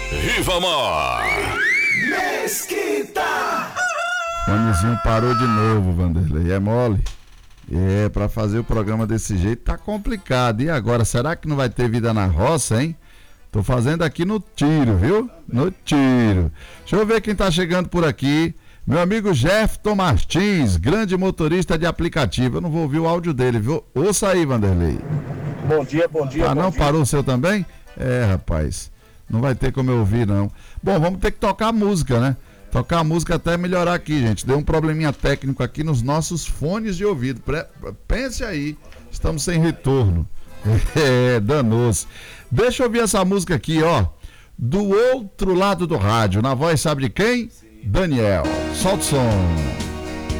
Rivamar. Mesquita. Fonezinho parou de novo, Vanderlei. É mole? Pra fazer o programa desse jeito tá complicado. E agora, será que não vai ter vida na roça, hein? Tô fazendo aqui no tiro, viu? No tiro. Deixa eu ver quem tá chegando por aqui. Meu amigo Jefferson Martins, grande motorista de aplicativo. Eu não vou ouvir o áudio dele, viu? Ouça aí, Vanderlei. Bom dia, bom dia. Ah, não? Dia. Parou o seu também? Rapaz. Não vai ter como eu ouvir, não. Bom, vamos ter que tocar música, né? Tocar música até melhorar aqui, gente. Deu um probleminha técnico aqui nos nossos fones de ouvido. Pense aí, estamos sem retorno. Danoso. Deixa eu ouvir essa música aqui, ó. Do outro lado do rádio, na voz sabe de quem? Daniel. Solta o som.